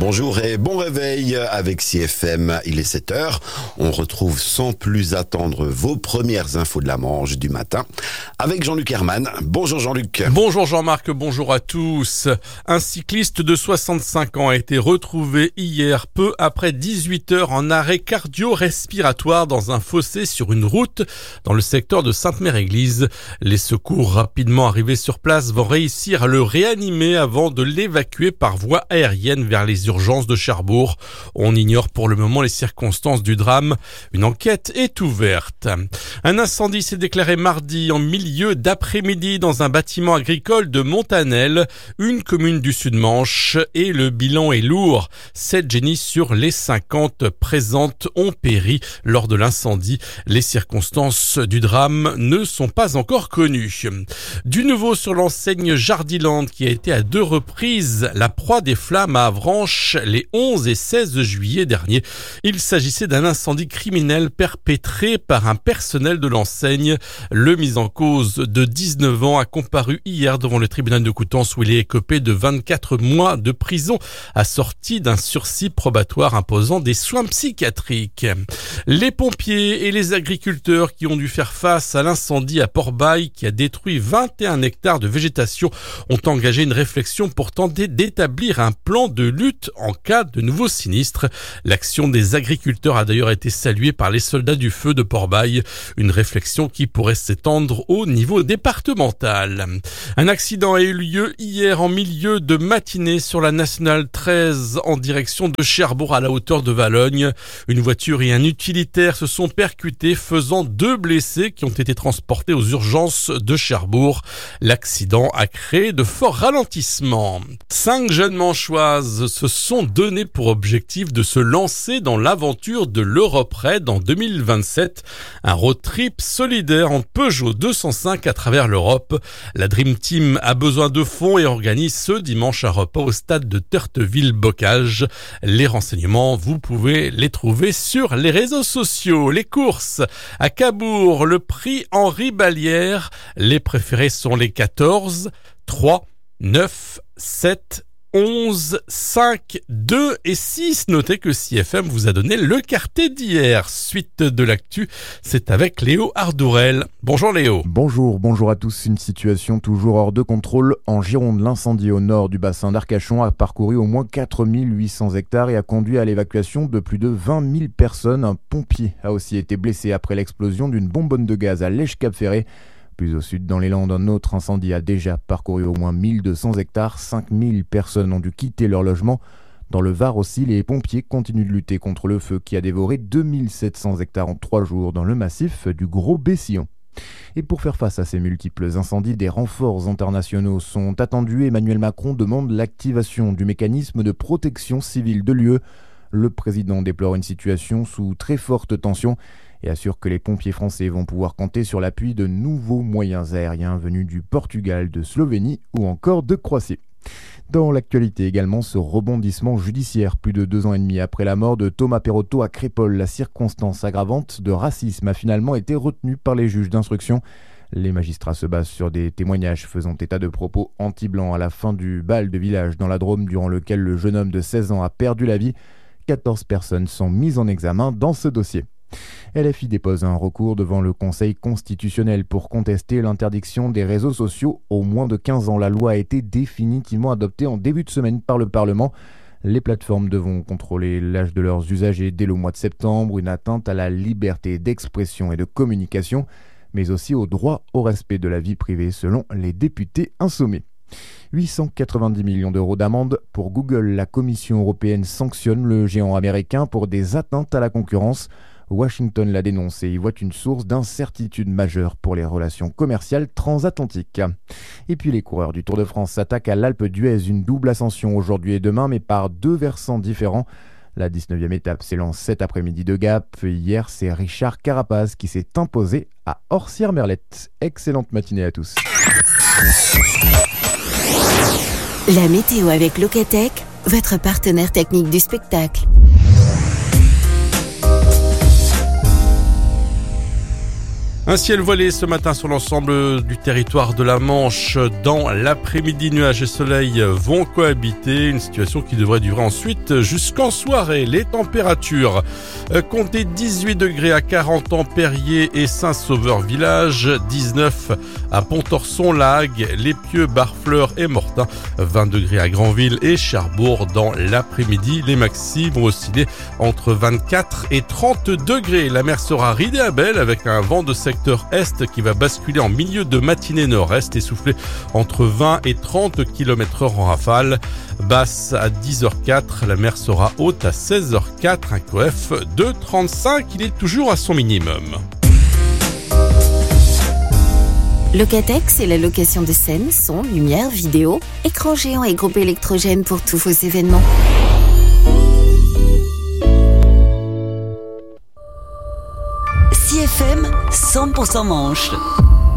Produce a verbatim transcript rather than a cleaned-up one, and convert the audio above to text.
Bonjour et bon réveil avec C F M, il est sept heures. On retrouve sans plus attendre vos premières infos de la Manche du matin avec Jean-Luc Herman. Bonjour Jean-Luc. Bonjour Jean-Marc, bonjour à tous. Un cycliste de soixante-cinq ans a été retrouvé hier peu après dix-huit heures en arrêt cardio-respiratoire dans un fossé sur une route dans le secteur de Sainte-Mère-Église. Les secours rapidement arrivés sur place vont réussir à le réanimer avant de l'évacuer par voie aérienne vers les urgences de Cherbourg. On ignore pour le moment les circonstances du drame. Une enquête est ouverte. Un incendie s'est déclaré mardi en milieu d'après-midi dans un bâtiment agricole de Montanel, une commune du Sud-Manche, et le bilan est lourd. Sept génies sur les cinquante présentes ont péri lors de l'incendie. Les circonstances du drame ne sont pas encore connues. Du nouveau sur l'enseigne Jardiland qui a été à deux reprises la proie des flammes à Avranches les onze et seize juillet dernier. Il s'agissait d'un incendie criminel perpétré par un personnel de l'enseigne. Le mis en cause de dix-neuf ans a comparu hier devant le tribunal de Coutances où il est écopé de vingt-quatre mois de prison assorti d'un sursis probatoire imposant des soins psychiatriques. Les pompiers et les agriculteurs qui ont dû faire face à l'incendie à Port-Bail qui a détruit vingt et un hectares de végétation ont engagé une réflexion pour tenter d'établir un plan de lutte en cas de nouveaux sinistres. L'action des agriculteurs a d'ailleurs été saluée par les soldats du feu de Port-Bail, une réflexion qui pourrait s'étendre au niveau départemental. Un accident a eu lieu hier en milieu de matinée sur la nationale treize en direction de Cherbourg à la hauteur de Valognes. Une voiture et un utilitaire se sont percutés, faisant deux blessés qui ont été transportés aux urgences de Cherbourg. L'accident a créé de forts ralentissements. Cinq jeunes manchoises se sont donné pour objectif de se lancer dans l'aventure de l'Europe Raid en deux mille vingt-sept, un road trip solidaire en Peugeot deux cent cinq à travers l'Europe. La Dream Team a besoin de fonds et organise ce dimanche un repas au stade de Turteville-Bocage. Les renseignements, vous pouvez les trouver sur les réseaux sociaux. Les courses à Cabourg, le prix Henri Ballière. Les préférés sont les quatorze, trois, neuf, sept, onze, cinq, deux et six. Notez que C F M vous a donné le quartet d'hier. Suite de l'actu, c'est avec Léo Ardourel. Bonjour Léo. Bonjour, bonjour à tous. Une situation toujours hors de contrôle en Gironde. L'incendie au nord du bassin d'Arcachon a parcouru au moins quatre mille huit cents hectares et a conduit à l'évacuation de plus de vingt mille personnes. Un pompier a aussi été blessé après l'explosion d'une bonbonne de gaz à Lèche-Cap-Ferré. Plus au sud, dans les Landes, un autre incendie a déjà parcouru au moins mille deux cents hectares. cinq mille personnes ont dû quitter leur logement. Dans le Var aussi, les pompiers continuent de lutter contre le feu qui a dévoré deux mille sept cents hectares en trois jours dans le massif du Gros-Bessillon. Et pour faire face à ces multiples incendies, des renforts internationaux sont attendus. Emmanuel Macron demande l'activation du mécanisme de protection civile de l'U E. Le président déplore une situation sous très forte tension et assure que les pompiers français vont pouvoir compter sur l'appui de nouveaux moyens aériens venus du Portugal, de Slovénie ou encore de Croatie. Dans l'actualité également, ce rebondissement judiciaire, plus de deux ans et demi après la mort de Thomas Perotto à Crépol, la circonstance aggravante de racisme a finalement été retenue par les juges d'instruction. Les magistrats se basent sur des témoignages faisant état de propos anti-blancs à la fin du bal de village dans la Drôme, durant lequel le jeune homme de seize ans a perdu la vie. quatorze personnes sont mises en examen dans ce dossier. L F I dépose un recours devant le Conseil constitutionnel pour contester l'interdiction des réseaux sociaux aux moins de quinze ans. La loi a été définitivement adoptée en début de semaine par le Parlement. Les plateformes devront contrôler l'âge de leurs usagers dès le mois de septembre, une atteinte à la liberté d'expression et de communication, mais aussi au droit au respect de la vie privée selon les députés insommés. huit cent quatre-vingt-dix millions d'euros d'amende pour Google. La Commission européenne sanctionne le géant américain pour des atteintes à la concurrence. Washington l'a dénoncé et y voit une source d'incertitude majeure pour les relations commerciales transatlantiques. Et puis les coureurs du Tour de France s'attaquent à l'Alpe d'Huez, une double ascension aujourd'hui et demain, mais par deux versants différents. La dix-neuvième étape s'élance cet après-midi de Gap. Hier, c'est Richard Carapaz qui s'est imposé à Orsières-Merlette. Excellente matinée à tous. La météo avec Locatech, votre partenaire technique du spectacle. Un ciel voilé ce matin sur l'ensemble du territoire de la Manche. Dans l'après-midi, nuages et soleil vont cohabiter. Une situation qui devrait durer ensuite jusqu'en soirée. Les températures, comptez dix-huit degrés à Carentan, Perrier et Saint-Sauveur-Village, dix-neuf à Pontorson-Lague, Les Pieux, Barfleur et Mortain, vingt degrés à Granville et Cherbourg. Dans l'après-midi, les maxis vont osciller entre vingt-quatre et trente degrés. La mer sera ridée à belle avec un vent de secteur est qui va basculer en milieu de matinée nord-est et souffler entre vingt et trente kilomètres heure en rafale. Basse à dix heures quatre, la mer sera haute à seize heures quatre, un C O F de trente-cinq, il est toujours à son minimum. Locatec, c'est la location de scène, son, lumière, vidéo, écran géant et groupe électrogène pour tous vos événements. C F M cent pour cent Manche.